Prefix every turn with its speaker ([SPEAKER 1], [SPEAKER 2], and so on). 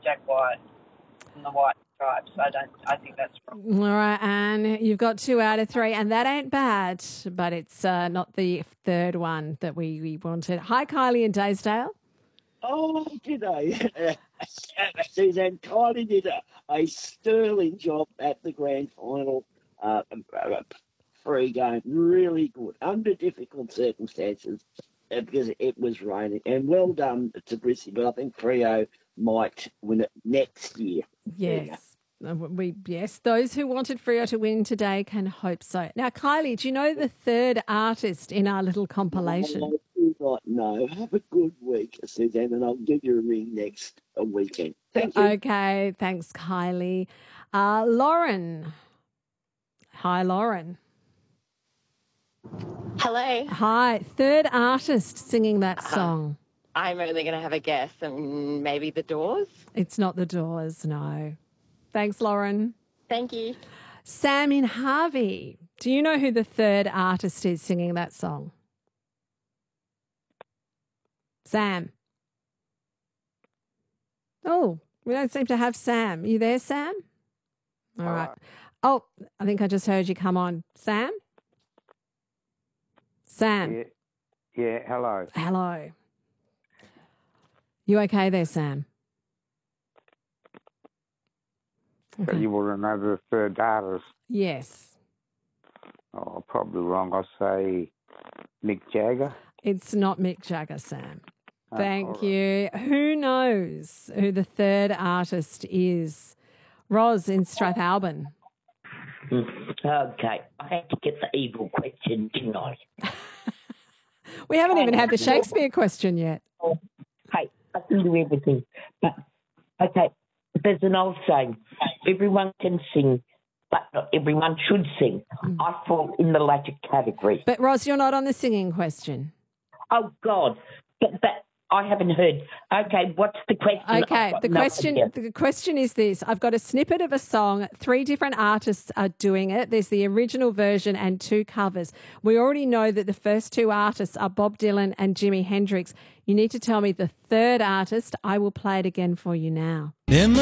[SPEAKER 1] Jack White and the White Stripes. I think that's wrong.
[SPEAKER 2] All right, Anne, you've got 2 out of 3, and that ain't bad, but it's not the third one that we wanted. Hi, Kylie in Daysdale.
[SPEAKER 3] Oh, did I? Suzanne, Kylie did a sterling job at the grand final free game. Really good, under difficult circumstances because it was raining. And well done to Brissy, but I think Freo might win it next year.
[SPEAKER 2] Yes. Yes, those who wanted Freo to win today can hope so. Now, Kylie, do you know the third artist in our little compilation?
[SPEAKER 3] I do not know. Have a good week, Suzanne, and I'll give you a ring next weekend. Thank you.
[SPEAKER 2] Okay, thanks, Kylie. Lauren. Hi, Lauren.
[SPEAKER 4] Hello.
[SPEAKER 2] Hi, third artist singing that song.
[SPEAKER 4] I'm only going to have a guess, and maybe The Doors?
[SPEAKER 2] It's not The Doors, no. Thanks, Lauren.
[SPEAKER 4] Thank you.
[SPEAKER 2] Sam in Harvey. Do you know who the third artist is singing that song? Sam. Oh, we don't seem to have Sam. You there, Sam? All right. Oh, I think I just heard you come on. Sam? Sam?
[SPEAKER 5] Yeah, hello.
[SPEAKER 2] Hello. You okay there, Sam?
[SPEAKER 5] So you want to know the third artist?
[SPEAKER 2] Yes.
[SPEAKER 5] Oh, probably wrong. I'll say Mick Jagger.
[SPEAKER 2] It's not Mick Jagger, Sam. Thank
[SPEAKER 5] right.
[SPEAKER 2] you. Who knows who the third artist is? Roz in Strathalbyn.
[SPEAKER 6] Okay, I had to get the evil question, didn't I?
[SPEAKER 2] We haven't even had the Shakespeare question yet.
[SPEAKER 6] Hey, I can do everything. But, okay, there's an old saying, everyone can sing, but not everyone should sing. I fall in the latter category.
[SPEAKER 2] But, Roz, you're not on the singing question.
[SPEAKER 6] Oh, God. But I haven't heard. Okay, what's the question?
[SPEAKER 2] Okay, the question is this. I've got a snippet of a song. 3 different artists are doing it. There's the original version and 2 covers. We already know that the first 2 artists are Bob Dylan and Jimi Hendrix. You need to tell me the third artist. I will play it again for you now.